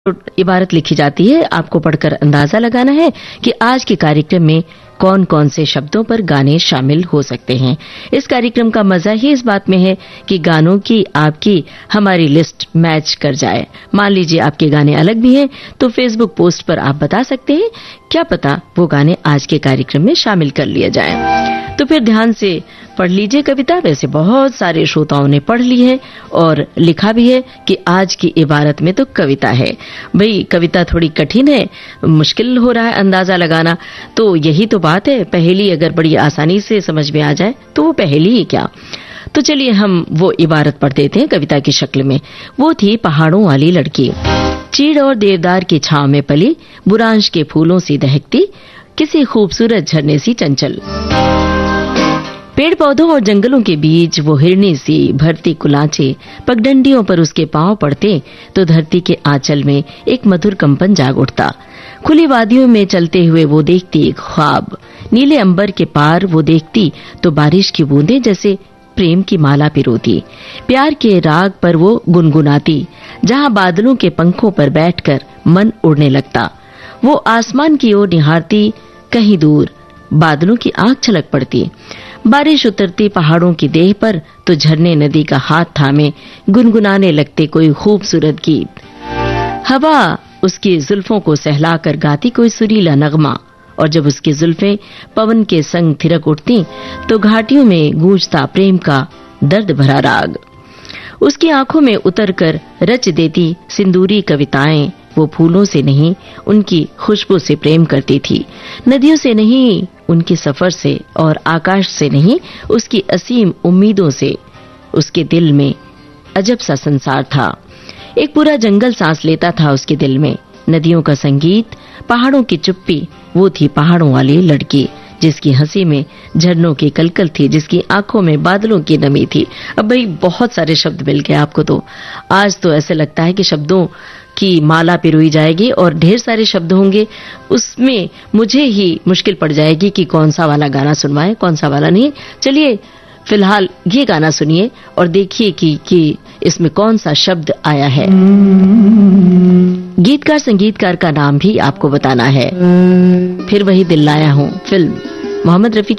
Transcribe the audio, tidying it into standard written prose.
इबारत लिखी जाती है। आपको पढ़कर अंदाजा लगाना है कि आज के कार्यक्रम में कौन कौन से शब्दों पर गाने शामिल हो सकते हैं। इस कार्यक्रम का मजा ही इस बात में है कि गानों की आपकी हमारी लिस्ट मैच कर जाए। मान लीजिए आपके गाने अलग भी हैं तो फेसबुक पोस्ट पर आप बता सकते हैं, क्या पता वो गाने आज के कार्यक्रम में शामिल कर लिए जाएं। तो फिर ध्यान से पढ़ लीजिए कविता। वैसे बहुत सारे श्रोताओं ने पढ़ ली है और लिखा भी है कि आज की इबारत में तो कविता है। भाई कविता थोड़ी कठिन है, मुश्किल हो रहा है अंदाजा लगाना, तो यही तो बात है। पहेली अगर बड़ी आसानी से समझ में आ जाए तो वो पहेली ही क्या। तो चलिए हम वो इबारत पढ़ देते हैं कविता की शक्ल में। वो थी पहाड़ों वाली लड़की, चीड़ और देवदार की छांव में पली, बुरांश के फूलों सी दहकती, किसी खूबसूरत झरने सी चंचल। पेड़ पौधों और जंगलों के बीच वो हिरनी सी भरती कुलाचे, पगडंडियों पर उसके पांव पड़ते तो धरती के आंचल में एक मधुर कंपन जाग उठता। खुली वादियों में चलते हुए वो देखती एक ख्वाब, नीले अंबर के पार वो देखती तो बारिश की बूंदें जैसे प्रेम की माला पिरोती। प्यार के राग पर वो गुनगुनाती, जहां बादलों के पंखों पर बैठकर मन उड़ने लगता। वो आसमान की ओर निहारती, कहीं दूर बादलों की आंख छलक पड़ती। बारिश उतरती पहाड़ों की देह पर तो झरने नदी का हाथ थामे गुनगुनाने लगते कोई खूबसूरत गीत। हवा उसकी जुल्फों को सहलाकर गाती कोई सुरीला नगमा, और जब उसकी जुल्फें पवन के संग थिरक उठती तो घाटियों में गूंजता प्रेम का दर्द भरा राग। उसकी आंखों में उतरकर रच देती सिंदूरी कविताएं वो फूलों से नहीं उनकी खुशबू से प्रेम करती थी, नदियों से नहीं उनके सफर से, और आकाश से नहीं उसकी असीम उम्मीदों से। उसके दिल में अजब सा संसार था, एक पूरा जंगल सांस लेता था उसके दिल में। नदियों का संगीत, पहाड़ों की चुप्पी, वो थी पहाड़ों वाली लड़की, जिसकी हंसी में झरनों की कलकल थी, जिसकी आंखों में बादलों की नमी थी। अब भाई बहुत सारे शब्द मिल गए आपको, तो आज तो ऐसे लगता है कि शब्दों की माला पिरोई जाएगी और ढेर सारे शब्द होंगे, उसमें मुझे ही मुश्किल पड़ जाएगी कि कौन सा वाला गाना सुनवाएं कौन सा वाला नहीं। चलिए फिलहाल ये गाना सुनिए और देखिए कि इसमें कौन सा शब्द आया है। गीतकार संगीतकार का नाम भी आपको बताना है। फिर वही दिल लाया हूं, फिल्म मोहम्मद रफी की